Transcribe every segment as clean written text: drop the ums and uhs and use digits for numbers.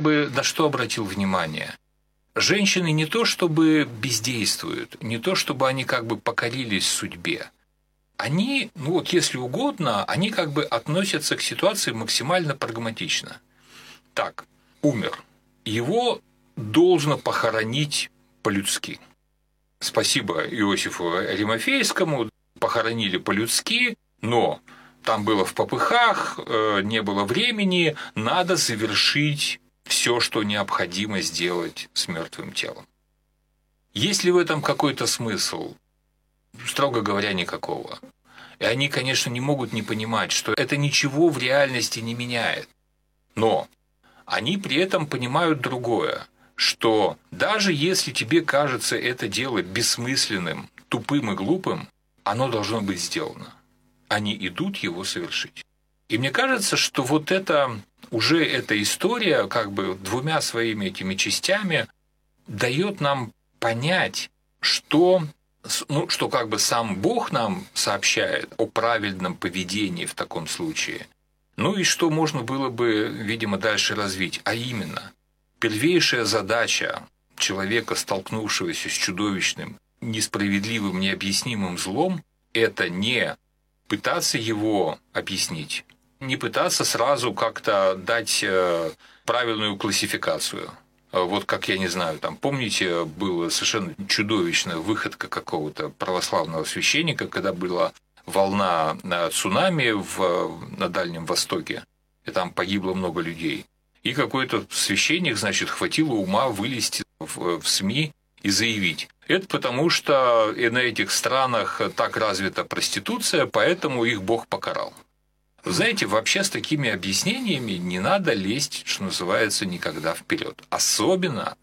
бы на что обратил внимание? Женщины не то чтобы бездействуют, не то чтобы они как бы покорились судьбе. Они, если угодно, они как бы относятся к ситуации максимально прагматично. Так, умер. Его должно похоронить по-людски. Спасибо Иосифу Аримафейскому, похоронили по-людски, но там было в попыхах, не было времени, надо завершить все, что необходимо сделать с мертвым телом. Есть ли в этом какой-то смысл? Строго говоря, никакого. И они, конечно, не могут не понимать, что это ничего в реальности не меняет. Но они при этом понимают другое, что даже если тебе кажется это дело бессмысленным, тупым и глупым, оно должно быть сделано. Они идут его совершить. И мне кажется, что вот это уже эта история, как бы двумя своими этими частями, дает нам понять, что как бы сам Бог нам сообщает о правильном поведении в таком случае. И что можно было бы, видимо, дальше развить. А именно, первейшая задача человека, столкнувшегося с чудовищным, несправедливым, необъяснимым злом, это не пытаться его объяснить, не пытаться сразу как-то дать правильную классификацию. Вот как, я не знаю, там, помните, была совершенно чудовищная выходка какого-то православного священника, когда была волна цунами на Дальнем Востоке, и там погибло много людей. И какой-то священник, хватило ума вылезти в СМИ и заявить: это потому, что и на этих странах так развита проституция, поэтому их Бог покарал. Знаете, вообще с такими объяснениями не надо лезть, что называется, никогда вперед. Особенно,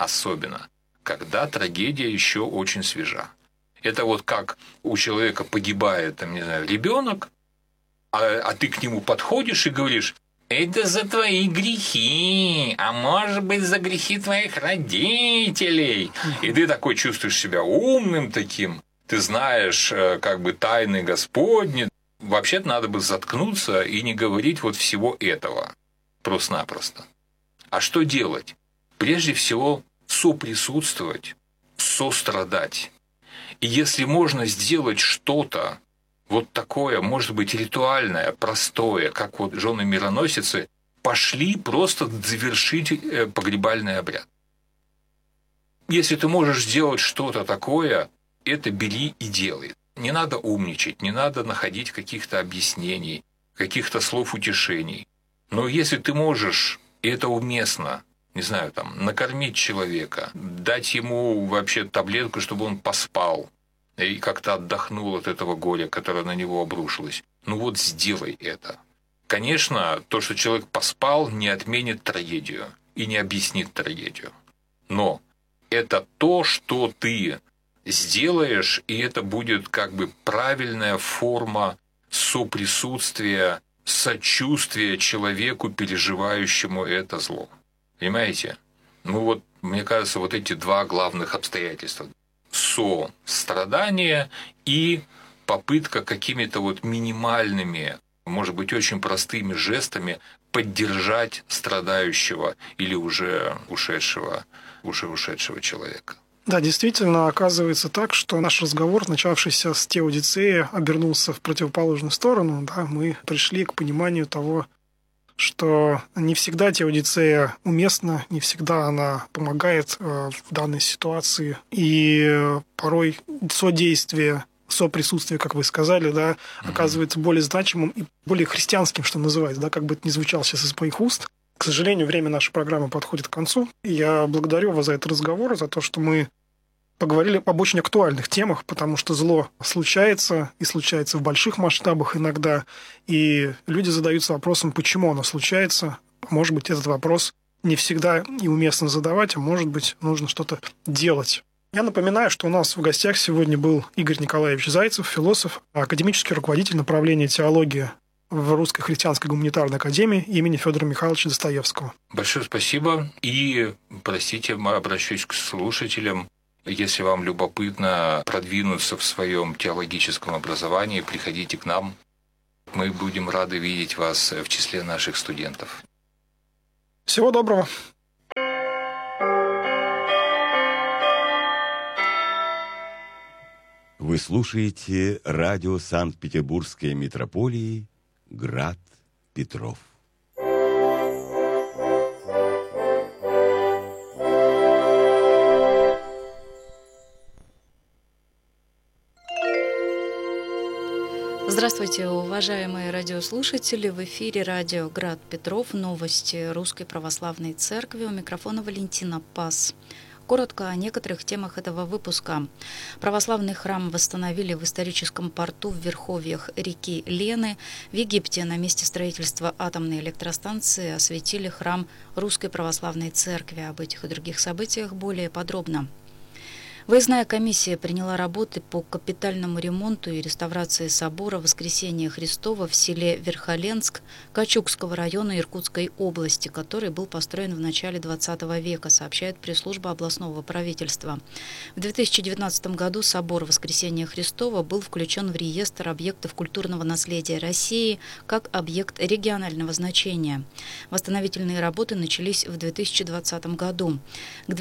когда трагедия еще очень свежа. Это вот как у человека погибает, ребенок, а ты к нему подходишь и говоришь: это за твои грехи, а может быть за грехи твоих родителей. И ты такой чувствуешь себя умным таким, ты знаешь как бы тайны Господни. Вообще-то надо бы заткнуться и не говорить вот всего этого просто-напросто. А что делать? Прежде всего соприсутствовать, сострадать. И если можно сделать что-то вот такое, может быть, ритуальное, простое, как вот жены-мироносицы, пошли просто завершить погребальный обряд. Если ты можешь сделать что-то такое, это бери и делай. Не надо умничать, не надо находить каких-то объяснений, каких-то слов утешений. Но если ты можешь, и это уместно, накормить человека, дать ему вообще таблетку, чтобы он поспал и как-то отдохнул от этого горя, которое на него обрушилось, сделай это. Конечно, то, что человек поспал, не отменит трагедию и не объяснит трагедию. Но это то, что ты сделаешь, и это будет как бы правильная форма соприсутствия, сочувствия человеку, переживающему это зло. Понимаете? Мне кажется, вот эти два главных обстоятельства. Сострадание и попытка какими-то вот минимальными, может быть, очень простыми жестами поддержать страдающего или уже ушедшего человека. Да, действительно, оказывается так, что наш разговор, начавшийся с теодицеи, обернулся в противоположную сторону. Да, мы пришли к пониманию того, что не всегда теодицея уместна, не всегда она помогает в данной ситуации. И порой содействие, соприсутствие, как вы сказали, да, оказывается более значимым и более христианским, что называется, да, как бы это ни звучало сейчас из моих уст. К сожалению, время нашей программы подходит к концу. И я благодарю вас за этот разговор, за то, что мы поговорили об очень актуальных темах, потому что зло случается, и случается в больших масштабах иногда, и люди задаются вопросом, почему оно случается. Может быть, этот вопрос не всегда и уместно задавать, а может быть, нужно что-то делать. Я напоминаю, что у нас в гостях сегодня был Игорь Николаевич Зайцев, философ, академический руководитель направления теология в Русской христианской гуманитарной академии имени Федора Михайловича Достоевского. Большое спасибо. И, простите, обращаюсь к слушателям. Если вам любопытно продвинуться в своем теологическом образовании, приходите к нам. Мы будем рады видеть вас в числе наших студентов. Всего доброго. Вы слушаете радио Санкт-Петербургской митрополии «Град Петров». Здравствуйте, уважаемые радиослушатели! В эфире радио «Град Петров», новости Русской Православной Церкви. У микрофона Валентина Пас. Коротко о некоторых темах этого выпуска. Православный храм восстановили в историческом порту в верховьях реки Лены. В Египте на месте строительства атомной электростанции осветили храм Русской Православной Церкви. Об этих и других событиях более подробно. Выездная комиссия приняла работы по капитальному ремонту и реставрации собора Воскресения Христова в селе Верхоленск Качугского района Иркутской области, который был построен в начале XX века, сообщает пресс-служба областного правительства. В 2019 году собор Воскресения Христова был включен в реестр объектов культурного наследия России как объект регионального значения. Восстановительные работы начались в 2020 году. К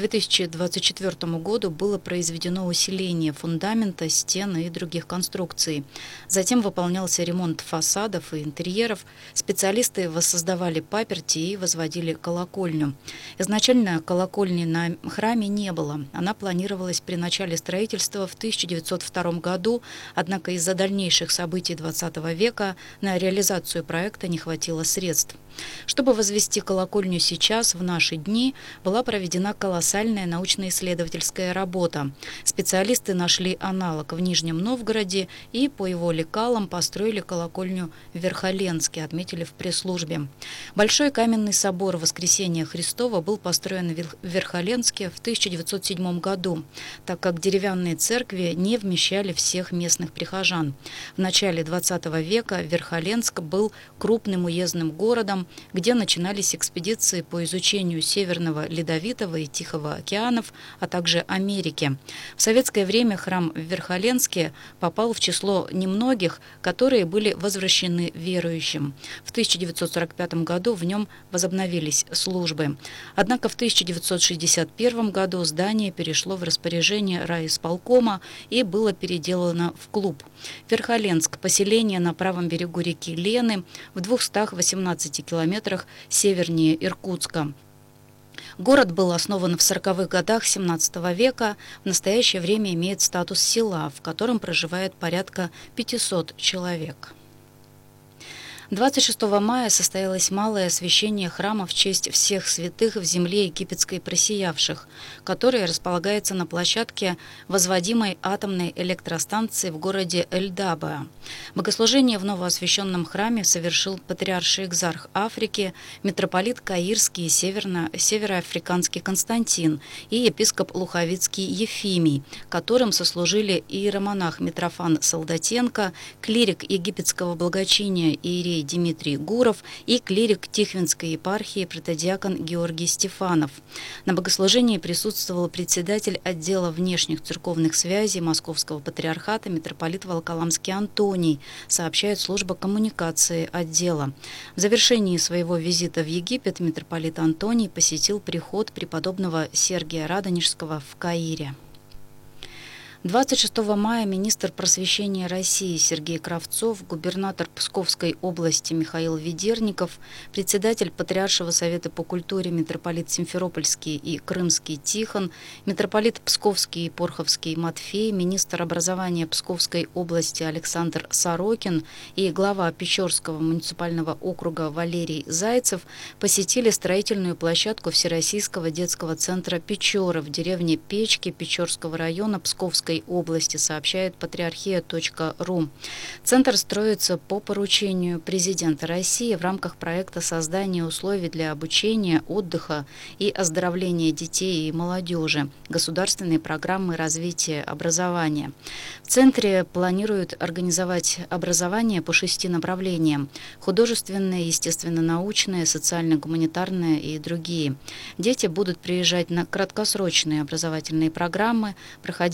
2024 году было произведено усиление фундамента, стен и других конструкций. Затем выполнялся ремонт фасадов и интерьеров. Специалисты воссоздавали паперти и возводили колокольню. Изначально колокольни на храме не было. Она планировалась при начале строительства в 1902 году, однако из-за дальнейших событий XX века на реализацию проекта не хватило средств. Чтобы возвести колокольню сейчас, в наши дни, была проведена колоссальная научно-исследовательская работа. Специалисты нашли аналог в Нижнем Новгороде и по его лекалам построили колокольню в Верхоленске, отметили в пресс-службе. Большой каменный собор Воскресения Христова был построен в Верхоленске в 1907 году, так как деревянные церкви не вмещали всех местных прихожан. В начале XX века Верхоленск был крупным уездным городом, где начинались экспедиции по изучению Северного Ледовитого и Тихого океанов, а также Америки. В советское время храм в Верхоленске попал в число немногих, которые были возвращены верующим. В 1945 году в нем возобновились службы. Однако в 1961 году здание перешло в распоряжение райисполкома и было переделано в клуб. Верхоленск – поселение на правом берегу реки Лены в 218 километрах севернее Иркутска. Город был основан в 40-х годах XVII века, в настоящее время имеет статус села, в котором проживает порядка 500 человек. 26 мая состоялось малое освящение храма в честь всех святых в земле египетской просиявших, которое располагается на площадке возводимой атомной электростанции в городе Эль-Даба. Богослужение в новоосвященном храме совершил патриарший экзарх Африки, митрополит Каирский и североафриканский Константин и епископ Луховицкий Ефимий, которым сослужили иеромонах Митрофан Солдатенко, клирик египетского благочиния Иерей Дмитрий Гуров и клирик Тихвинской епархии протодиакон Георгий Стефанов. На богослужении присутствовал председатель отдела внешних церковных связей Московского патриархата митрополит Волоколамский Антоний, сообщает служба коммуникации отдела. В завершении своего визита в Египет митрополит Антоний посетил приход преподобного Сергия Радонежского в Каире. 26 мая министр просвещения России Сергей Кравцов, губернатор Псковской области Михаил Ведерников, председатель Патриаршего совета по культуре митрополит Симферопольский и Крымский Тихон, митрополит Псковский и Порховский Матфей, министр образования Псковской области Александр Сорокин и глава Печорского муниципального округа Валерий Зайцев посетили строительную площадку Всероссийского детского центра Печоры в деревне Печки Печорского района Псковской области, сообщает патриархия.ру. Центр строится по поручению президента России в рамках проекта создания условий для обучения, отдыха и оздоровления детей и молодежи, государственной программы развития образования. В центре планируют организовать образование по 6 направлениям: художественное, естественно-научное, социально-гуманитарное и другие. Дети будут приезжать на краткосрочные образовательные программы, проходить обучение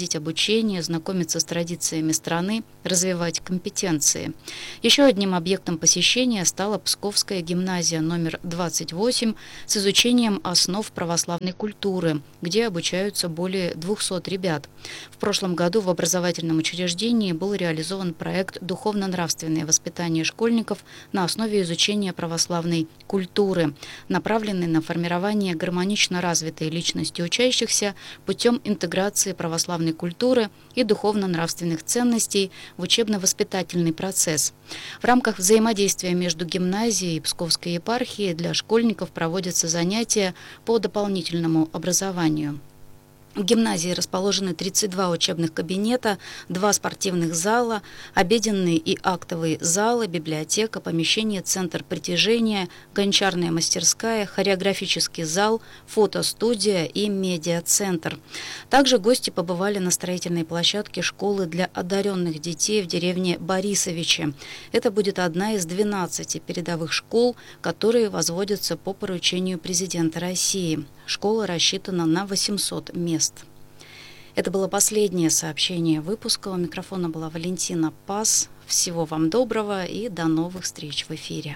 посещения, знакомиться с традициями страны, развивать компетенции. Еще одним объектом посещения стала Псковская гимназия номер 28 с изучением основ православной культуры, где обучаются более 200 ребят. В прошлом году в образовательном учреждении был реализован проект «Духовно-нравственное воспитание школьников на основе изучения православной культуры», направленный на формирование гармонично развитой личности учащихся путем интеграции православной культуры и духовно-нравственных ценностей в учебно-воспитательный процесс. В рамках взаимодействия между гимназией и Псковской епархией для школьников проводятся занятия по дополнительному образованию. В гимназии расположены 32 учебных кабинета, 2 спортивных зала, обеденные и актовые залы, библиотека, помещение «Центр притяжения», гончарная мастерская, хореографический зал, фотостудия и медиацентр. Также гости побывали на строительной площадке школы для одаренных детей в деревне Борисовичи. Это будет одна из 12 передовых школ, которые возводятся по поручению президента России. Школа рассчитана на 800 мест. Это было последнее сообщение выпуска. У микрофона была Валентина Пас. Всего вам доброго и до новых встреч в эфире.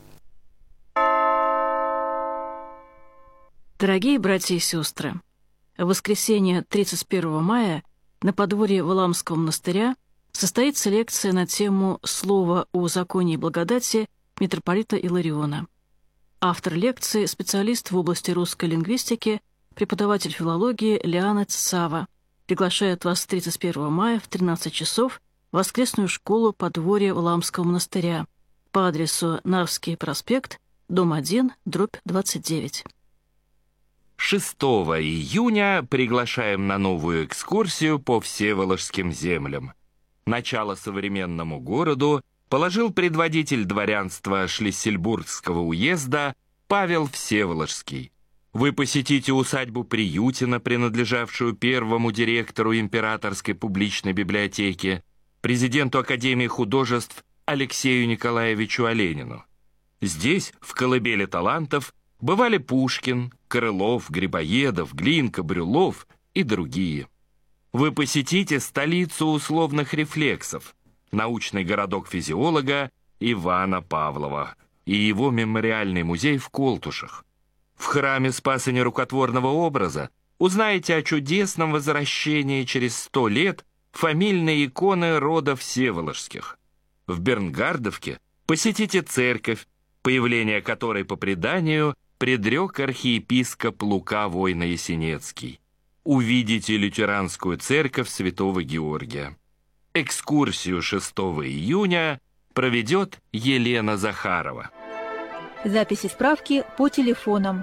Дорогие братья и сестры, в воскресенье 31 мая на подворье Валаамского монастыря состоится лекция на тему «Слово о законе и благодати» митрополита Илариона. Автор лекции – специалист в области русской лингвистики, преподаватель филологии Лиана Цава. Приглашает вас 31 мая в 13 часов в воскресную школу подворья Валаамского монастыря по адресу Нарвский проспект, дом 1, дробь 29. 6 июня приглашаем на новую экскурсию по Всеволожским землям. Начало современному городу положил предводитель дворянства Шлиссельбургского уезда Павел Всеволожский. Вы посетите усадьбу Приютина, принадлежавшую первому директору Императорской публичной библиотеки, президенту Академии художеств Алексею Николаевичу Оленину. Здесь, в колыбели талантов, бывали Пушкин, Крылов, Грибоедов, Глинка, Брюлов и другие. Вы посетите столицу условных рефлексов, научный городок физиолога Ивана Павлова и его мемориальный музей в Колтушах. В храме Спаса Нерукотворного образа узнаете о чудесном возвращении через 100 лет фамильной иконы рода Всеволожских. В Бернгардовке посетите церковь, появление которой по преданию предрек архиепископ Лука Войно-Ясенецкий. Увидите лютеранскую церковь Святого Георгия. Экскурсию 6 июня проведет Елена Захарова. Записи справки по телефонам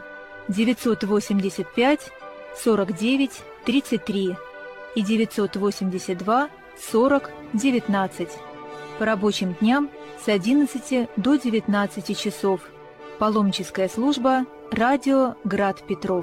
985 49 33 и 982 40 19. По рабочим дням с 11 до 19 часов. Паломническая служба «Радио Град Петров».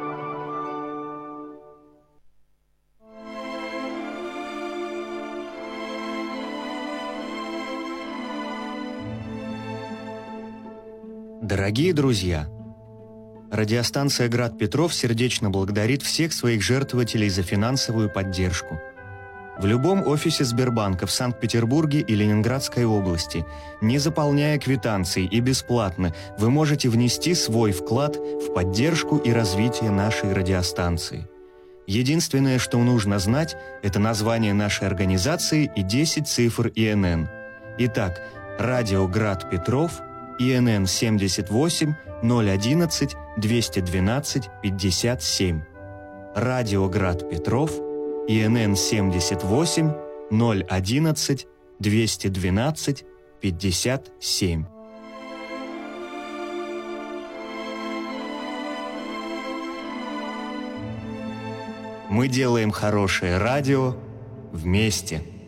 Дорогие друзья, радиостанция «Град Петров» сердечно благодарит всех своих жертвователей за финансовую поддержку. В любом офисе Сбербанка в Санкт-Петербурге и Ленинградской области, не заполняя квитанции и бесплатно, вы можете внести свой вклад в поддержку и развитие нашей радиостанции. Единственное, что нужно знать, это название нашей организации и 10 цифр ИНН. Итак, радио «Град Петров», ИНН 78 011 212 57. Радио «Град Петров», ИНН 78 011 212 57. Мы делаем хорошее радио вместе.